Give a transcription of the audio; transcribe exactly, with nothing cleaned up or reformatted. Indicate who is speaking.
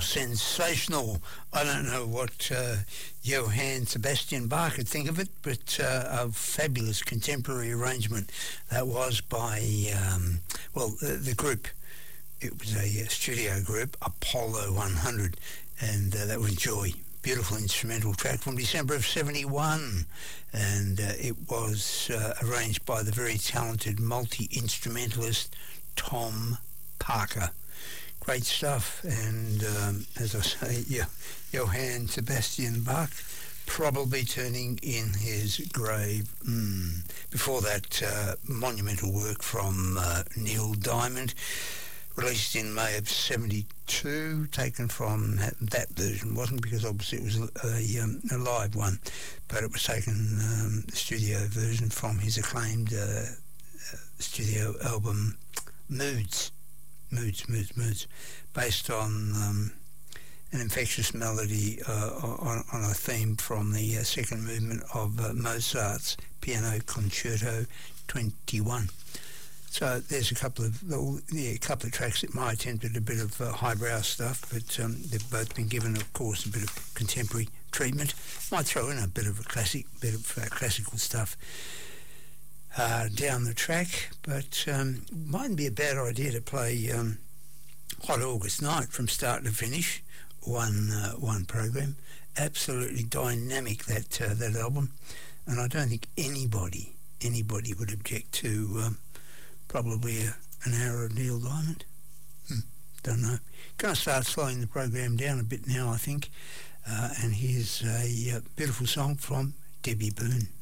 Speaker 1: sensational. I don't know what uh, Johann Sebastian Bach would think of it, but uh, a fabulous contemporary arrangement that was by, um, well, the, the group. It was a uh, studio group, Apollo one hundred, and uh, that was Joy. Beautiful instrumental track from December of seventy-one, and uh, it was uh, arranged by the very talented multi-instrumentalist Tom Parker. Great stuff, and um, as I say, yeah, Johann Sebastian Bach probably turning in his grave. Mm. Before that, uh, monumental work from uh, Neil Diamond, released in May of seventy-two, taken from that, that version. Wasn't because obviously it was a, um, a live one, but it was taken, um, the studio version from his acclaimed uh, uh, studio album Moods. Moods, Moods, Moods, based on um, an infectious melody uh, on, on a theme from the uh, second movement of uh, Mozart's Piano Concerto twenty-one. So there's a couple of yeah, a couple of tracks that might attempt at a bit of uh, highbrow stuff, but um, they've both been given, of course, a bit of contemporary treatment. Might throw in a bit of a classic, bit of uh, classical stuff Uh, down the track, but um, mightn't be a bad idea to play um, Hot August Night from start to finish, one uh, one program. Absolutely dynamic, that uh, that album, and I don't think anybody anybody would object to um, probably a, an hour of Neil Diamond. Hmm, don't know. Going to start slowing the program down a bit now, I think, uh, and here's a uh, beautiful song from Debbie Boone.